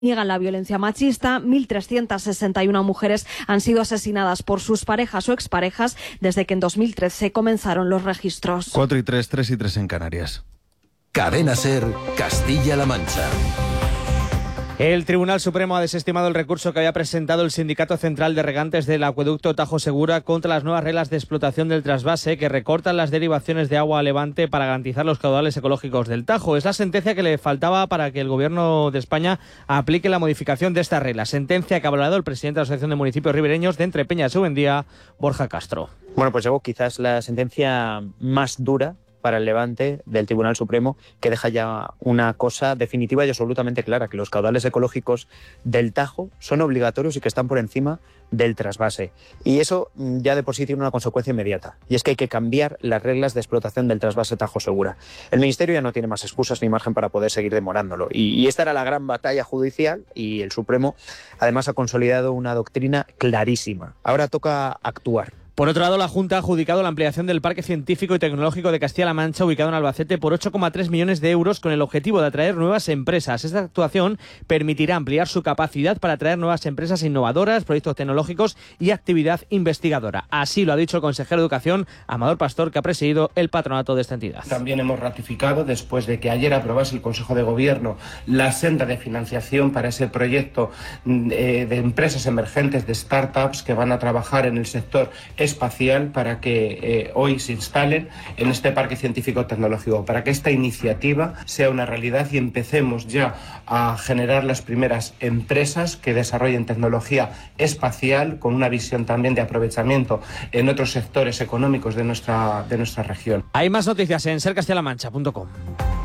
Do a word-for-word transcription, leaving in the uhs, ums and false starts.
Niegan la violencia machista. mil trescientas sesenta y una mujeres han sido asesinadas por sus parejas o exparejas desde que en dos mil trece comenzaron los registros. Cuatro y tres, tres y tres en Canarias. Cadena SER, Castilla-La Mancha. El Tribunal Supremo ha desestimado el recurso que había presentado el Sindicato Central de Regantes del Acueducto Tajo Segura contra las nuevas reglas de explotación del trasvase que recortan las derivaciones de agua a Levante para garantizar los caudales ecológicos del Tajo. Es la sentencia que le faltaba para que el Gobierno de España aplique la modificación de estas reglas. Sentencia que ha hablado el presidente de la Asociación de Municipios Ribereños de Entrepeñas y Subendía, Borja Castro. Bueno, pues llegó quizás la sentencia más dura para el Levante del Tribunal Supremo, que deja ya una cosa definitiva y absolutamente clara, que los caudales ecológicos del Tajo son obligatorios y que están por encima del trasvase. Y eso ya de por sí tiene una consecuencia inmediata, y es que hay que cambiar las reglas de explotación del trasvase Tajo Segura. El Ministerio ya no tiene más excusas ni margen para poder seguir demorándolo. Y, y esta era la gran batalla judicial, y el Supremo además ha consolidado una doctrina clarísima. Ahora toca actuar. Por otro lado, la Junta ha adjudicado la ampliación del Parque Científico y Tecnológico de Castilla-La Mancha, ubicado en Albacete, por ocho coma tres millones de euros, con el objetivo de atraer nuevas empresas. Esta actuación permitirá ampliar su capacidad para atraer nuevas empresas innovadoras, proyectos tecnológicos y actividad investigadora. Así lo ha dicho el consejero de Educación, Amador Pastor, que ha presidido el patronato de esta entidad. También hemos ratificado, después de que ayer aprobase el Consejo de Gobierno, la senda de financiación para ese proyecto eh, de empresas emergentes, de startups que van a trabajar en el sector espacial para que eh, hoy se instalen en este parque científico tecnológico, para que esta iniciativa sea una realidad y empecemos ya a generar las primeras empresas que desarrollen tecnología espacial con una visión también de aprovechamiento en otros sectores económicos de nuestra, de nuestra región. Hay más noticias en ser castilla la mancha punto com.